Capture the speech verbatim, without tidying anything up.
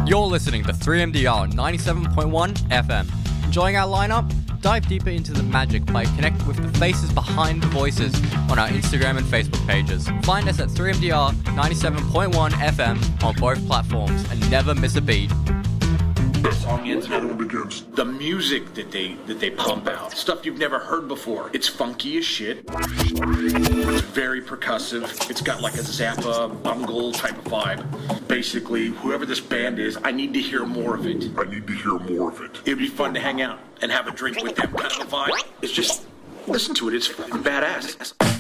You're listening to three M D R ninety-seven point one F M. Enjoying our lineup? Dive deeper into the magic by connecting with the faces behind the voices on our Instagram and Facebook pages. Find us at three M D R ninety-seven point one F M on both platforms and never miss a beat. The music that they that they pump out, stuff you've never heard before. It's funky as shit. It's very percussive. It's got like a Zappa, bungle type of vibe. Basically, whoever this band is, I need to hear more of it. I need to hear more of it. It'd be fun to hang out and have a drink with them. Kind of a vibe. It's just listen to it. It's fucking badass.